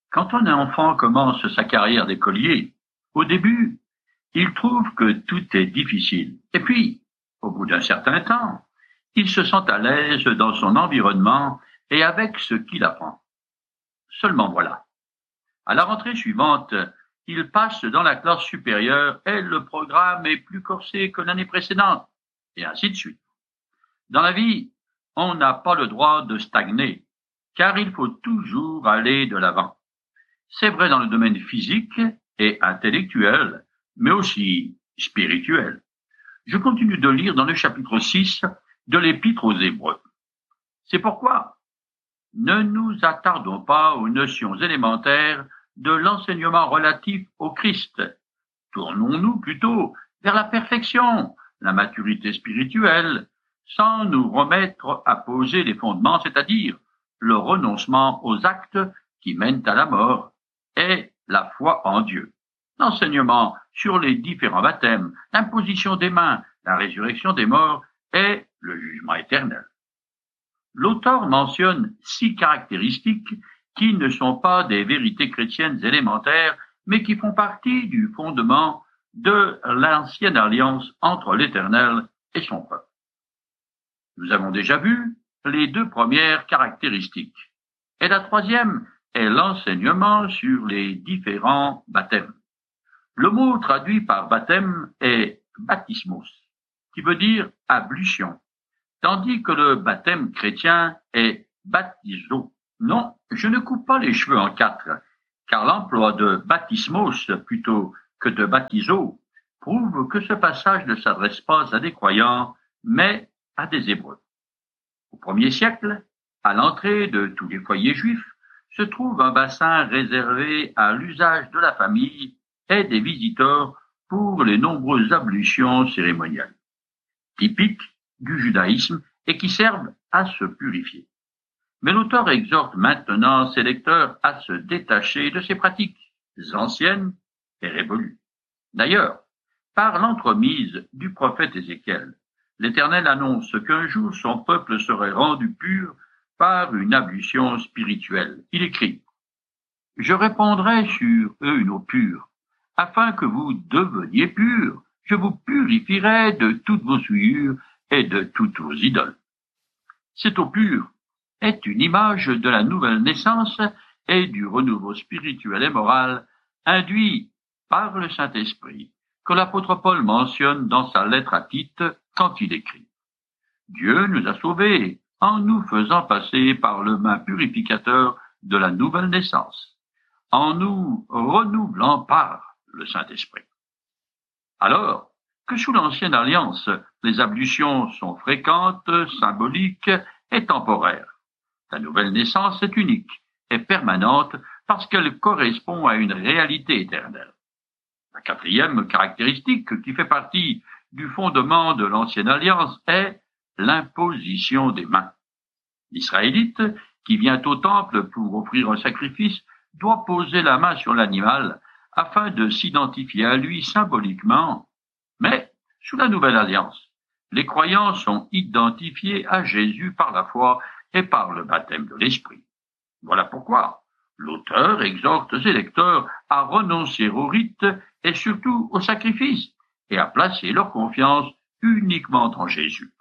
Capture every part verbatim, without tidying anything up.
Quand un enfant commence sa carrière d'écolier, au début, il trouve que tout est difficile. Et puis, au bout d'un certain temps, il se sent à l'aise dans son environnement et avec ce qu'il apprend. Seulement voilà. À la rentrée suivante, il passe dans la classe supérieure et le programme est plus corsé que l'année précédente, et ainsi de suite. Dans la vie, on n'a pas le droit de stagner, car il faut toujours aller de l'avant. C'est vrai dans le domaine physique et intellectuel, mais aussi spirituel. Je continue de lire dans le chapitre six de l'Épître aux Hébreux. C'est pourquoi ne nous attardons pas aux notions élémentaires de l'enseignement relatif au Christ. Tournons-nous plutôt vers la perfection, la maturité spirituelle, sans nous remettre à poser les fondements, c'est-à-dire le renoncement aux actes qui mènent à la mort et la foi en Dieu. L'enseignement sur les différents baptêmes, l'imposition des mains, la résurrection des morts et le jugement éternel. L'auteur mentionne six caractéristiques qui ne sont pas des vérités chrétiennes élémentaires, mais qui font partie du fondement de l'ancienne alliance entre l'Éternel et son peuple. Nous avons déjà vu les deux premières caractéristiques, et la troisième est l'enseignement sur les différents baptêmes. Le mot traduit par baptême est baptismos, qui veut dire ablution, tandis que le baptême chrétien est baptiso. Non, je ne coupe pas les cheveux en quatre, car l'emploi de baptismos plutôt que de baptiso prouve que ce passage ne s'adresse pas à des croyants, mais à des Hébreux. Au premier siècle, à l'entrée de tous les foyers juifs, se trouve un bassin réservé à l'usage de la famille et des visiteurs pour les nombreuses ablutions cérémoniales, typiques du judaïsme et qui servent à se purifier. Mais l'auteur exhorte maintenant ses lecteurs à se détacher de ces pratiques anciennes et révolues. D'ailleurs, par l'entremise du prophète Ézéchiel, l'Éternel annonce qu'un jour son peuple serait rendu pur par une ablution spirituelle. Il écrit « Je répandrai sur eux une eau pure, afin que vous deveniez purs. Je vous purifierai de toutes vos souillures et de toutes vos idoles. » Cette eau pure est une image de la nouvelle naissance et du renouveau spirituel et moral induit par le Saint-Esprit que l'apôtre Paul mentionne dans sa lettre à Tite quand il écrit « Dieu nous a sauvés en nous faisant passer par le bain purificateur de la nouvelle naissance, en nous renouvelant par le Saint-Esprit. » Alors que sous l'ancienne alliance, les ablutions sont fréquentes, symboliques et temporaires, la nouvelle naissance est unique et permanente parce qu'elle correspond à une réalité éternelle. La quatrième caractéristique qui fait partie du fondement de l'ancienne alliance est l'imposition des mains. L'Israélite, qui vient au temple pour offrir un sacrifice, doit poser la main sur l'animal afin de s'identifier à lui symboliquement. Mais, sous la nouvelle alliance, les croyants sont identifiés à Jésus par la foi et par le baptême de l'Esprit. Voilà pourquoi l'auteur exhorte ses lecteurs à renoncer au rite et surtout au sacrifice et à placer leur confiance uniquement en Jésus.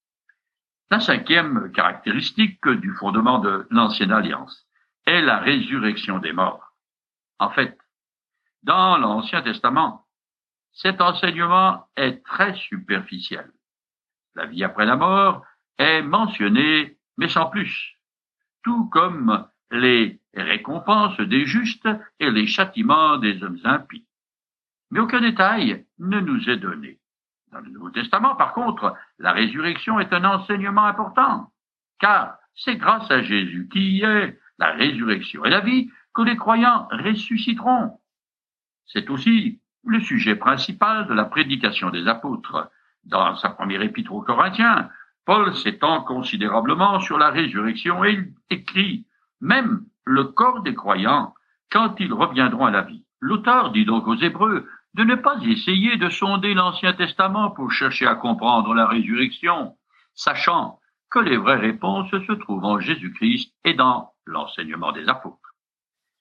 La cinquième caractéristique du fondement de l'ancienne alliance est la résurrection des morts. En fait, dans l'Ancien Testament, cet enseignement est très superficiel. La vie après la mort est mentionnée, mais sans plus, tout comme les récompenses des justes et les châtiments des hommes impies. Mais aucun détail ne nous est donné. Dans le Nouveau Testament, par contre, la résurrection est un enseignement important, car c'est grâce à Jésus qui est la résurrection et la vie que les croyants ressusciteront. C'est aussi le sujet principal de la prédication des apôtres. Dans sa première épître aux Corinthiens, Paul s'étend considérablement sur la résurrection et il écrit « Même le corps des croyants, quand ils reviendront à la vie ». L'auteur dit donc aux Hébreux de ne pas essayer de sonder l'Ancien Testament pour chercher à comprendre la résurrection, sachant que les vraies réponses se trouvent en Jésus-Christ et dans l'enseignement des apôtres.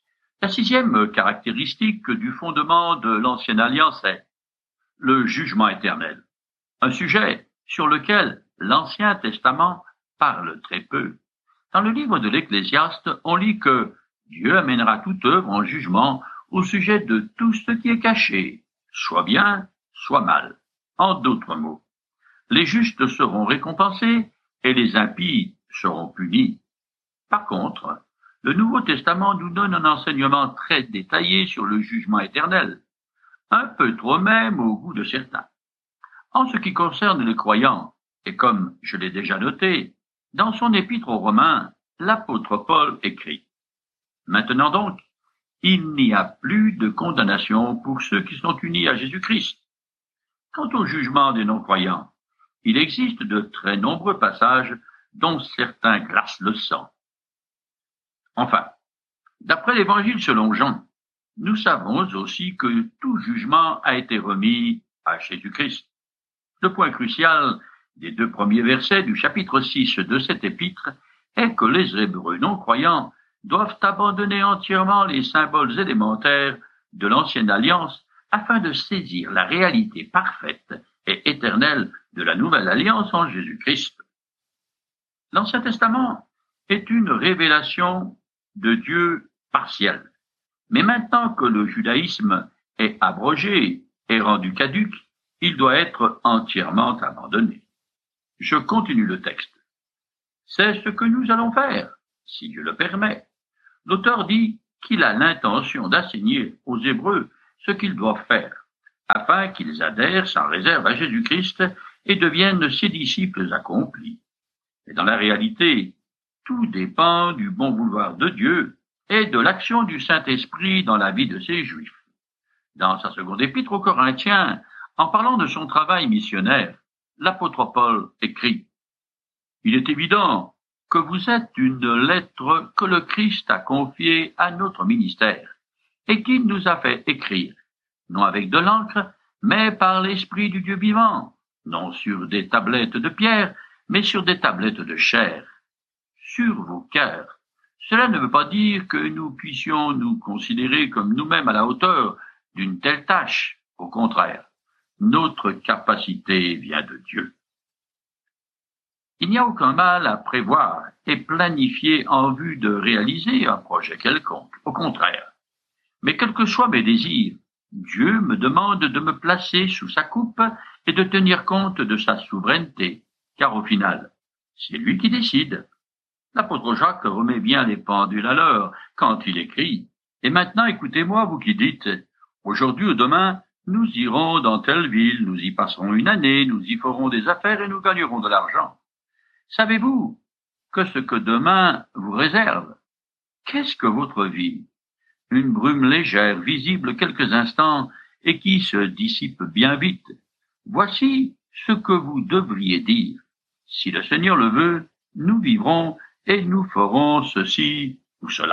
La sixième caractéristique du fondement de l'Ancienne Alliance est le jugement éternel, un sujet sur lequel l'Ancien Testament parle très peu. Dans le livre de l'Ecclésiaste, on lit que Dieu amènera toute œuvre en jugement au sujet de tout ce qui est caché, soit bien, soit mal. En d'autres mots, les justes seront récompensés et les impies seront punis. Par contre, le Nouveau Testament nous donne un enseignement très détaillé sur le jugement éternel, un peu trop même au goût de certains. En ce qui concerne les croyants, et comme je l'ai déjà noté, dans son épître aux Romains, l'apôtre Paul écrit « Maintenant donc, il n'y a plus de condamnation pour ceux qui sont unis à Jésus-Christ. Quant au jugement des non-croyants, il existe de très nombreux passages dont certains glacent le sang. Enfin, d'après l'Évangile selon Jean, nous savons aussi que tout jugement a été remis à Jésus-Christ. Le point crucial des deux premiers versets du chapitre six de cet épître est que les Hébreux non-croyants doivent abandonner entièrement les symboles élémentaires de l'Ancienne Alliance afin de saisir la réalité parfaite et éternelle de la Nouvelle Alliance en Jésus-Christ. L'Ancien Testament est une révélation de Dieu partielle. Mais maintenant que le judaïsme est abrogé et rendu caduc, il doit être entièrement abandonné. Je continue le texte. C'est ce que nous allons faire, si Dieu le permet. L'auteur dit qu'il a l'intention d'enseigner aux Hébreux ce qu'ils doivent faire, afin qu'ils adhèrent sans réserve à Jésus-Christ et deviennent ses disciples accomplis. Et dans la réalité, tout dépend du bon vouloir de Dieu et de l'action du Saint-Esprit dans la vie de ces Juifs. Dans sa seconde épître aux Corinthiens, en parlant de son travail missionnaire, l'apôtre Paul écrit « Il est évident que vous êtes une lettre que le Christ a confiée à notre ministère et qu'il nous a fait écrire, non avec de l'encre, mais par l'Esprit du Dieu vivant, non sur des tablettes de pierre, mais sur des tablettes de chair, sur vos cœurs. Cela ne veut pas dire que nous puissions nous considérer comme nous-mêmes à la hauteur d'une telle tâche. Au contraire, notre capacité vient de Dieu. Il n'y a aucun mal à prévoir et planifier en vue de réaliser un projet quelconque. Au contraire. Mais quels que soient mes désirs, Dieu me demande de me placer sous sa coupe et de tenir compte de sa souveraineté, car au final, c'est lui qui décide. L'apôtre Jacques remet bien les pendules à l'heure quand il écrit « Et maintenant, écoutez-moi, vous qui dites, aujourd'hui ou demain, nous irons dans telle ville, nous y passerons une année, nous y ferons des affaires et nous gagnerons de l'argent. Savez-vous que ce que demain vous réserve? Qu'est-ce que votre vie? Une brume légère, visible quelques instants et qui se dissipe bien vite. Voici ce que vous devriez dire. Si le Seigneur le veut, nous vivrons et nous ferons ceci ou cela. »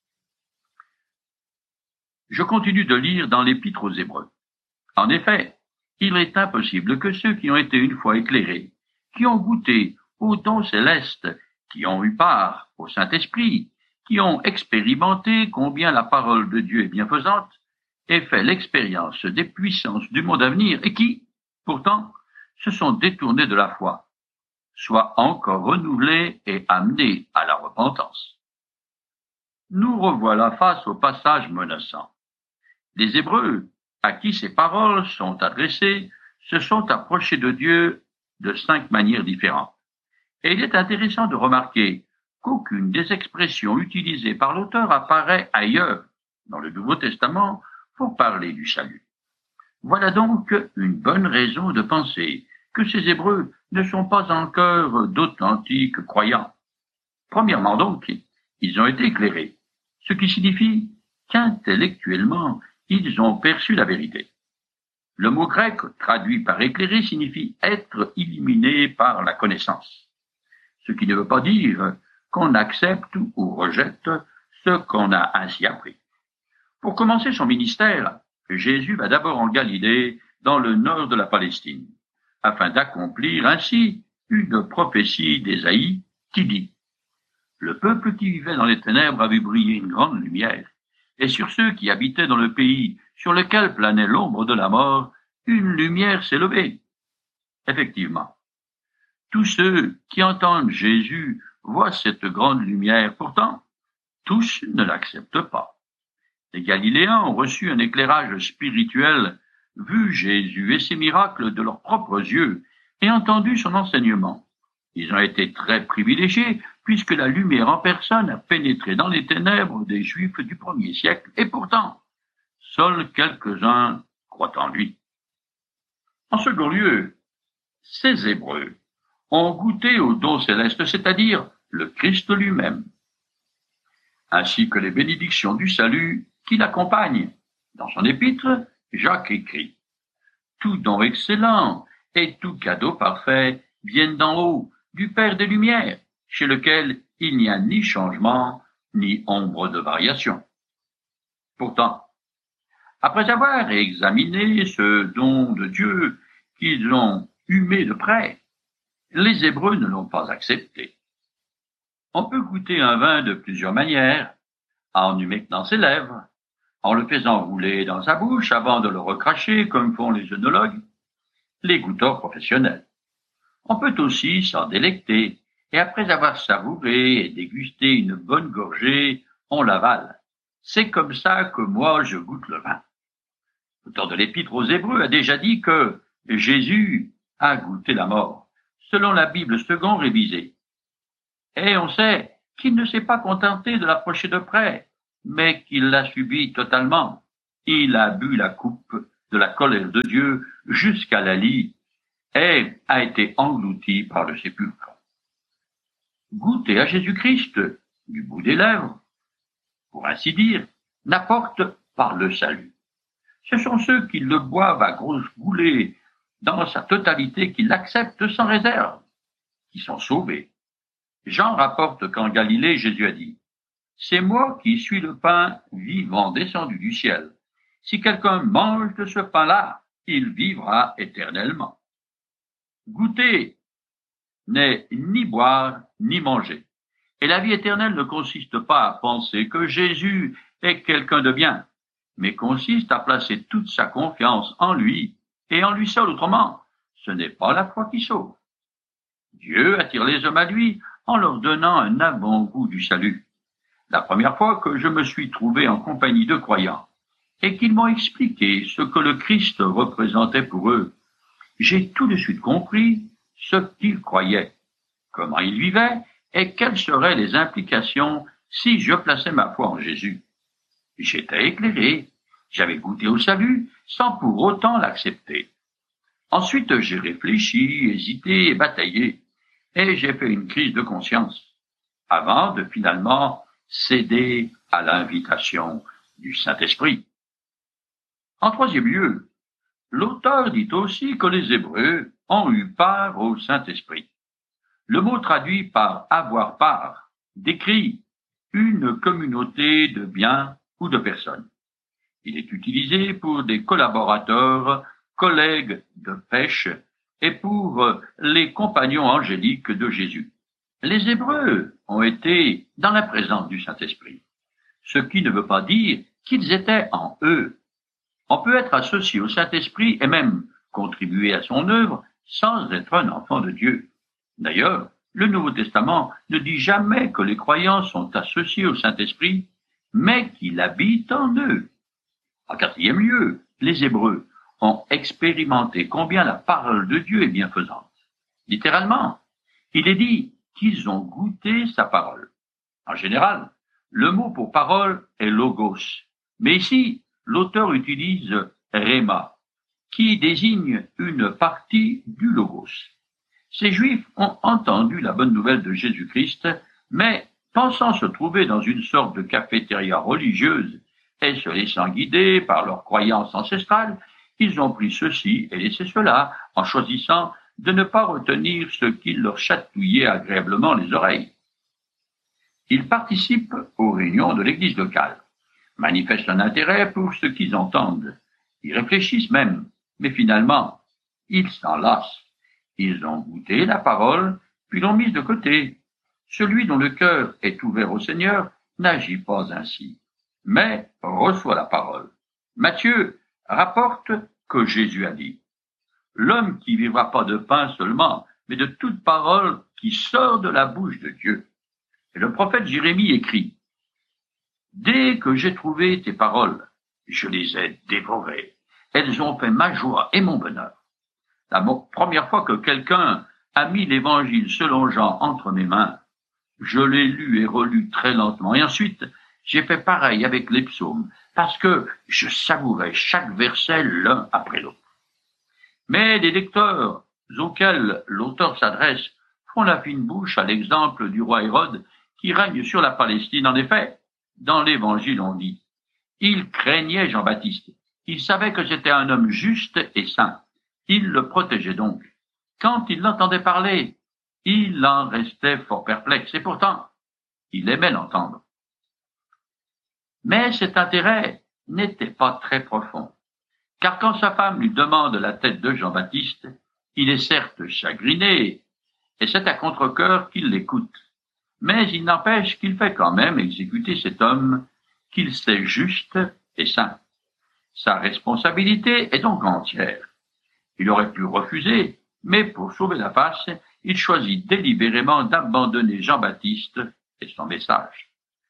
Je continue de lire dans l'Épître aux Hébreux. En effet, il est impossible que ceux qui ont été une fois éclairés, qui ont goûté aux dons célestes, qui ont eu part au Saint-Esprit, qui ont expérimenté combien la parole de Dieu est bienfaisante, aient fait l'expérience des puissances du monde à venir et qui, pourtant, se sont détournés de la foi, soient encore renouvelés et amenés à la repentance. Nous revoilà face au passage menaçant. Les Hébreux, à qui ces paroles sont adressées, se sont approchés de Dieu de cinq manières différentes. Et il est intéressant de remarquer qu'aucune des expressions utilisées par l'auteur apparaît ailleurs, dans le Nouveau Testament, pour parler du salut. Voilà donc une bonne raison de penser que ces Hébreux ne sont pas encore d'authentiques croyants. Premièrement donc, ils ont été éclairés, ce qui signifie qu'intellectuellement, ils ont perçu la vérité. Le mot grec traduit par éclairé signifie être illuminé par la connaissance, ce qui ne veut pas dire qu'on accepte ou rejette ce qu'on a ainsi appris. Pour commencer son ministère, Jésus va d'abord en Galilée, dans le nord de la Palestine, afin d'accomplir ainsi une prophétie d'Ésaïe qui dit « Le peuple qui vivait dans les ténèbres a vu briller une grande lumière, et sur ceux qui habitaient dans le pays sur lequel planait l'ombre de la mort, une lumière s'est levée. Effectivement, tous ceux qui entendent Jésus voient cette grande lumière, pourtant, tous ne l'acceptent pas. Les Galiléens ont reçu un éclairage spirituel, vu Jésus et ses miracles de leurs propres yeux et entendu son enseignement. Ils ont été très privilégiés puisque la lumière en personne a pénétré dans les ténèbres des Juifs du premier siècle et pourtant, seuls quelques-uns croient en lui. En second lieu, ces Hébreux ont goûté au don céleste, c'est-à-dire le Christ lui-même, ainsi que les bénédictions du salut qui l'accompagnent. Dans son épître, Jacques écrit « Tout don excellent et tout cadeau parfait viennent d'en haut, du Père des Lumières, chez lequel il n'y a ni changement, ni ombre de variation. » Pourtant, après avoir examiné ce don de Dieu qu'ils ont humé de près, les Hébreux ne l'ont pas accepté. On peut goûter un vin de plusieurs manières, en humectant ses lèvres, en le faisant rouler dans sa bouche avant de le recracher comme font les œnologues, les goûteurs professionnels. On peut aussi s'en délecter, et après avoir savouré et dégusté une bonne gorgée, on l'avale. C'est comme ça que moi je goûte le vin. L'auteur de l'Épître aux Hébreux a déjà dit que Jésus a goûté la mort, selon la Bible seconde révisée. Et on sait qu'il ne s'est pas contenté de l'approcher de près, mais qu'il l'a subi totalement. Il a bu la coupe de la colère de Dieu jusqu'à la lie et a été englouti par le sépulcre. Goûter à Jésus-Christ du bout des lèvres, pour ainsi dire, n'apporte pas le salut. Ce sont ceux qui le boivent à grosses goulées dans sa totalité, qui l'acceptent sans réserve, qui sont sauvés. Jean rapporte qu'en Galilée, Jésus a dit « C'est moi qui suis le pain vivant descendu du ciel. Si quelqu'un mange de ce pain-là, il vivra éternellement. » Goûter n'est ni boire ni manger. Et la vie éternelle ne consiste pas à penser que Jésus est quelqu'un de bien, mais consiste à placer toute sa confiance en lui et en lui seul. Autrement, ce n'est pas la foi qui sauve. Dieu attire les hommes à lui en leur donnant un avant-goût du salut. La première fois que je me suis trouvé en compagnie de croyants et qu'ils m'ont expliqué ce que le Christ représentait pour eux, j'ai tout de suite compris ce qu'ils croyaient, comment ils vivaient et quelles seraient les implications si je plaçais ma foi en Jésus. J'étais éclairé, j'avais goûté au salut sans pour autant l'accepter. Ensuite, j'ai réfléchi, hésité et bataillé, et j'ai fait une crise de conscience, avant de finalement céder à l'invitation du Saint-Esprit. En troisième lieu, l'auteur dit aussi que les Hébreux ont eu part au Saint-Esprit. Le mot traduit par « avoir part » décrit une communauté de biens ou de personnes. Il est utilisé pour des collaborateurs, collègues de pêche et pour les compagnons angéliques de Jésus. Les Hébreux ont été dans la présence du Saint-Esprit, ce qui ne veut pas dire qu'ils étaient en eux. On peut être associé au Saint-Esprit et même contribuer à son œuvre sans être un enfant de Dieu. D'ailleurs, le Nouveau Testament ne dit jamais que les croyants sont associés au Saint-Esprit, mais qu'il habite en eux. En quatrième lieu, les Hébreux ont expérimenté combien la parole de Dieu est bienfaisante. Littéralement, il est dit qu'ils ont goûté sa parole. En général, le mot pour parole est logos, mais ici, l'auteur utilise rhéma, qui désigne une partie du logos. Ces Juifs ont entendu la bonne nouvelle de Jésus-Christ, mais pensant se trouver dans une sorte de cafétéria religieuse et se laissant guider par leurs croyances ancestrales, ils ont pris ceci et laissé cela en choisissant de ne pas retenir ce qui leur chatouillait agréablement les oreilles. Ils participent aux réunions de l'église locale, manifestent un intérêt pour ce qu'ils entendent, ils réfléchissent même, mais finalement, ils s'en lassent. Ils ont goûté la parole, puis l'ont mise de côté. Celui dont le cœur est ouvert au Seigneur n'agit pas ainsi. mais reçoit la parole. Matthieu rapporte que Jésus a dit « L'homme qui vivra pas de pain seulement, mais de toute parole qui sort de la bouche de Dieu. » Et le prophète Jérémie écrit « Dès que j'ai trouvé tes paroles, je les ai dévorées. Elles ont fait ma joie et mon bonheur. » La première fois que quelqu'un a mis l'évangile selon Jean entre mes mains, je l'ai lu et relu très lentement. Et ensuite, j'ai fait pareil avec les psaumes, parce que je savourais chaque verset l'un après l'autre. Mais les lecteurs auxquels l'auteur s'adresse font la fine bouche à l'exemple du roi Hérode qui règne sur la Palestine. En effet, dans l'évangile on dit « Il craignait Jean-Baptiste. Il savait que c'était un homme juste et saint. Il le protégeait donc. Quand il l'entendait parler, il en restait fort perplexe. Et pourtant, il aimait l'entendre. » Mais cet intérêt n'était pas très profond. Car quand sa femme lui demande la tête de Jean-Baptiste, il est certes chagriné, et c'est à contre-cœur qu'il l'écoute. Mais il n'empêche qu'il fait quand même exécuter cet homme qu'il sait juste et saint. Sa responsabilité est donc entière. Il aurait pu refuser, mais pour sauver la face, il choisit délibérément d'abandonner Jean-Baptiste et son message.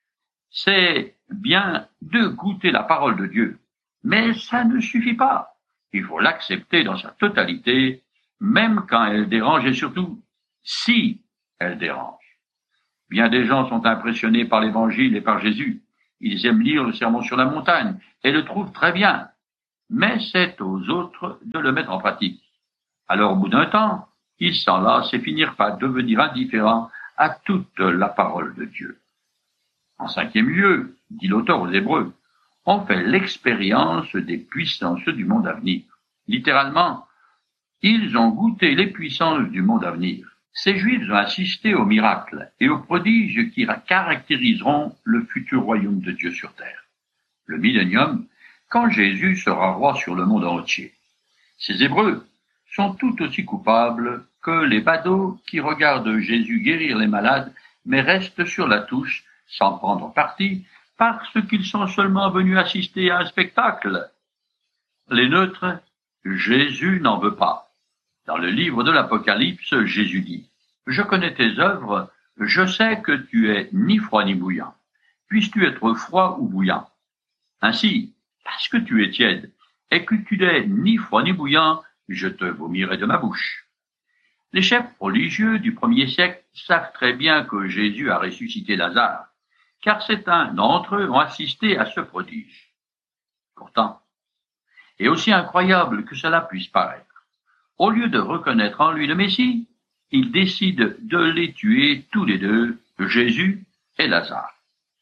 C'est bien de goûter la parole de Dieu, mais ça ne suffit pas. Il faut l'accepter dans sa totalité, même quand elle dérange et surtout si elle dérange. Bien des gens sont impressionnés par l'Évangile et par Jésus. Ils aiment lire le Sermon sur la montagne et le trouvent très bien, mais c'est aux autres de le mettre en pratique. Alors, au bout d'un temps, ils s'en lassent et finirent par devenir indifférents à toute la parole de Dieu. En cinquième lieu, dit l'auteur aux Hébreux, on fait l'expérience des puissances du monde à venir. Littéralement, ils ont goûté les puissances du monde à venir. Ces Juifs ont assisté aux miracles et aux prodiges qui caractériseront le futur royaume de Dieu sur terre. Le millénium, quand Jésus sera roi sur le monde entier. Ces Hébreux sont tout aussi coupables que les badauds qui regardent Jésus guérir les malades, mais restent sur la touche sans prendre parti, parce qu'ils sont seulement venus assister à un spectacle. Les neutres, Jésus n'en veut pas. Dans le livre de l'Apocalypse, Jésus dit « Je connais tes œuvres, je sais que tu es ni froid ni bouillant. Puisses-tu être froid ou bouillant? Ainsi, parce que tu es tiède, et que tu n'es ni froid ni bouillant, je te vomirai de ma bouche. » Les chefs religieux du premier siècle savent très bien que Jésus a ressuscité Lazare, car certains d'entre eux ont assisté à ce prodige. Pourtant, et aussi incroyable que cela puisse paraître, au lieu de reconnaître en lui le Messie, ils décident de les tuer tous les deux, Jésus et Lazare.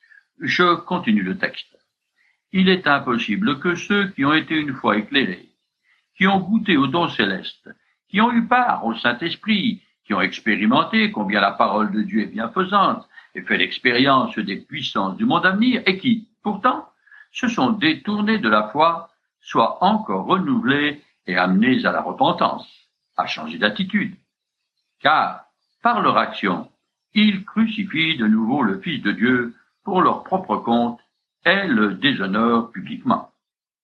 Je continue le texte. Il est impossible que ceux qui ont été une fois éclairés, qui ont goûté au don céleste, qui ont eu part au Saint-Esprit, qui ont expérimenté combien la parole de Dieu est bienfaisante et fait l'expérience des puissances du monde à venir, et qui, pourtant, se sont détournés de la foi, soient encore renouvelés et amenés à la repentance, à changer d'attitude. Car, par leur action, ils crucifient de nouveau le Fils de Dieu pour leur propre compte et le déshonorent publiquement.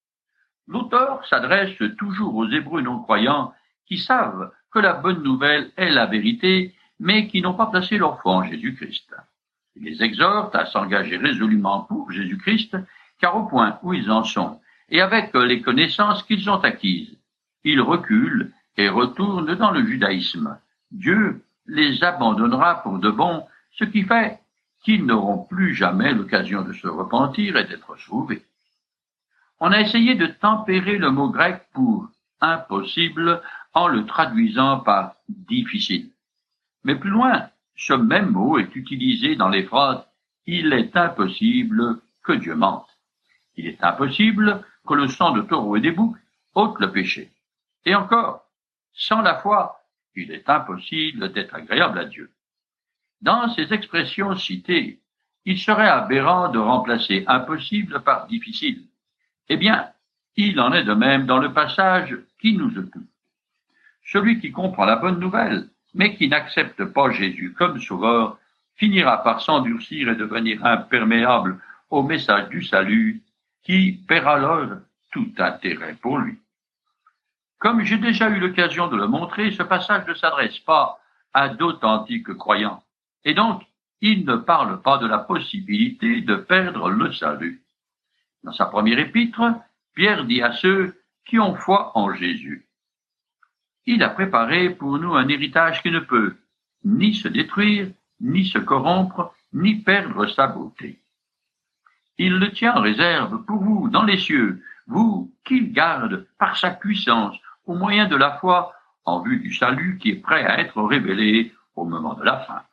L'auteur s'adresse toujours aux Hébreux non-croyants qui savent que la bonne nouvelle est la vérité, mais qui n'ont pas placé leur foi en Jésus-Christ. Il les exhorte à s'engager résolument pour Jésus-Christ, car au point où ils en sont, et avec les connaissances qu'ils ont acquises, ils reculent et retournent dans le judaïsme. Dieu les abandonnera pour de bon, ce qui fait qu'ils n'auront plus jamais l'occasion de se repentir et d'être sauvés. On a essayé de tempérer le mot grec pour impossible en le traduisant par difficile. Mais plus loin, ce même mot est utilisé dans les phrases « Il est impossible que Dieu mente ». Il est impossible que le sang de taureau et des boucs ôte le péché. Et encore, sans la foi, il est impossible d'être agréable à Dieu. Dans ces expressions citées, il serait aberrant de remplacer impossible par difficile. Eh bien, il en est de même dans le passage qui nous occupe. Celui qui comprend la bonne nouvelle, mais qui n'accepte pas Jésus comme sauveur, finira par s'endurcir et devenir imperméable au message du salut qui perd alors tout intérêt pour lui. Comme j'ai déjà eu l'occasion de le montrer, ce passage ne s'adresse pas à d'authentiques croyants, et donc il ne parle pas de la possibilité de perdre le salut. Dans sa première épître, Pierre dit à ceux qui ont foi en Jésus: il a préparé pour nous un héritage qui ne peut ni se détruire, ni se corrompre, ni perdre sa beauté. Il le tient en réserve pour vous dans les cieux, vous qu'il garde par sa puissance au moyen de la foi en vue du salut qui est prêt à être révélé au moment de la fin.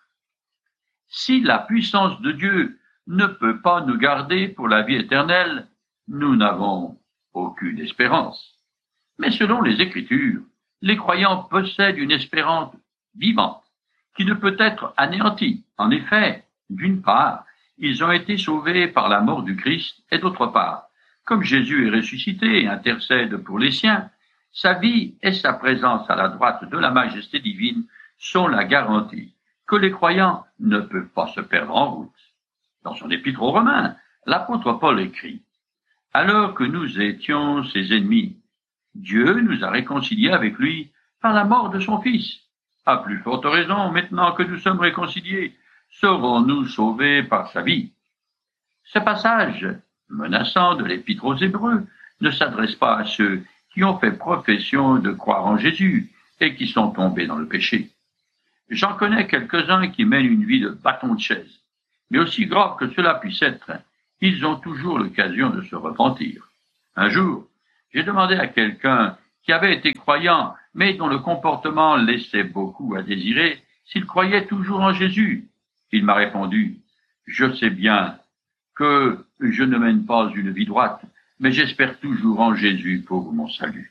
Si la puissance de Dieu ne peut pas nous garder pour la vie éternelle, nous n'avons aucune espérance. Mais selon les Écritures, les croyants possèdent une espérance vivante qui ne peut être anéantie. En effet, d'une part, ils ont été sauvés par la mort du Christ, et d'autre part, comme Jésus est ressuscité et intercède pour les siens, sa vie et sa présence à la droite de la majesté divine sont la garantie que les croyants ne peuvent pas se perdre en route. Dans son épître aux Romains, l'apôtre Paul écrit: alors que nous étions ses ennemis, Dieu nous a réconciliés avec lui par la mort de son Fils. À plus forte raison, maintenant que nous sommes réconciliés, serons-nous sauvés par sa vie. Ce passage menaçant de l'Épître aux Hébreux ne s'adresse pas à ceux qui ont fait profession de croire en Jésus et qui sont tombés dans le péché. J'en connais quelques-uns qui mènent une vie de bâton de chaise, mais aussi grave que cela puisse être, ils ont toujours l'occasion de se repentir. Un jour, j'ai demandé à quelqu'un qui avait été croyant, mais dont le comportement laissait beaucoup à désirer, s'il croyait toujours en Jésus. Il m'a répondu: je sais bien que je ne mène pas une vie droite, mais j'espère toujours en Jésus pour mon salut.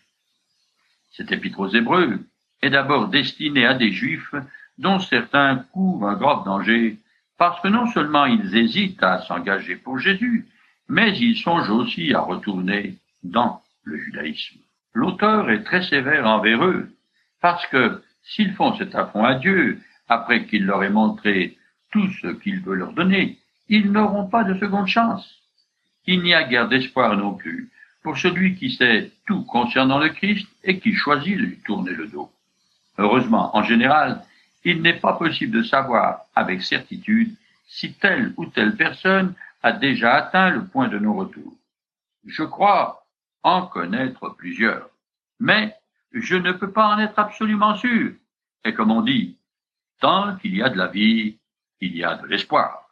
Cet épître aux Hébreux est d'abord destiné à des Juifs dont certains courent un grave danger, parce que non seulement ils hésitent à s'engager pour Jésus, mais ils songent aussi à retourner dans le judaïsme. L'auteur est très sévère envers eux, parce que s'ils font cet affront à Dieu, après qu'il leur ait montré tout ce qu'il veut leur donner, ils n'auront pas de seconde chance. Il n'y a guère d'espoir non plus pour celui qui sait tout concernant le Christ et qui choisit de lui tourner le dos. Heureusement, en général, il n'est pas possible de savoir avec certitude si telle ou telle personne a déjà atteint le point de non-retour. Je crois en connaître plusieurs, mais je ne peux pas en être absolument sûr. Et comme on dit, tant qu'il y a de la vie, il y a de l'espoir.